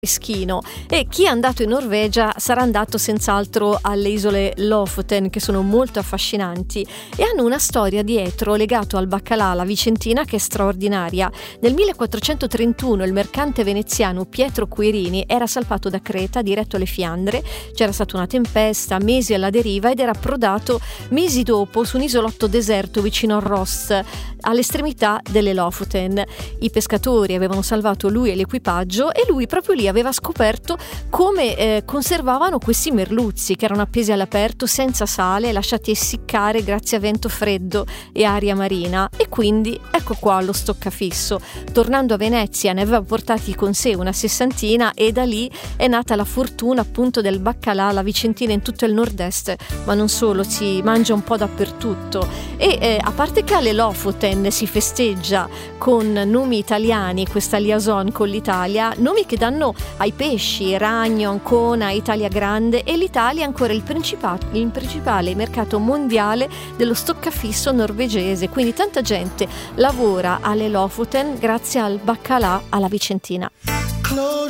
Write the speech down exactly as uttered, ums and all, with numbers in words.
Freschino, e chi è andato in Norvegia sarà andato senz'altro alle isole Lofoten, che sono molto affascinanti e hanno una storia dietro legato al baccalà alla vicentina che è straordinaria. Nel millequattrocentotrentuno il mercante veneziano Pietro Quirini era salpato da Creta diretto alle Fiandre, c'era stata una tempesta, mesi alla deriva, ed era approdato mesi dopo su un isolotto deserto vicino a Ross, all'estremità delle Lofoten. I pescatori avevano salvato lui e l'equipaggio e lui proprio lì aveva scoperto come eh, conservavano questi merluzzi che erano appesi all'aperto senza sale, lasciati essiccare grazie a vento freddo e aria marina, e quindi ecco qua lo stoccafisso. Tornando a Venezia ne aveva portati con sé una sessantina e da lì è nata la fortuna appunto del baccalà alla vicentina in tutto il nord-est, ma non solo, si mangia un po' dappertutto. E eh, a parte che alle Lofoten si festeggia con nomi italiani, questa liaison con l'Italia, nomi che danno ai pesci, ragno, ancona, Italia grande, e l'Italia è ancora il principale, il principale mercato mondiale dello stoccafisso norvegese, quindi tanta gente lavora alle Lofoten grazie al baccalà alla vicentina. Close